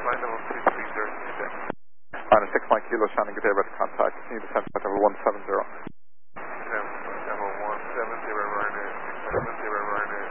flight level 230. Minus 6 Mike Kilo, standing good day about the contact. Need to send flight level 170.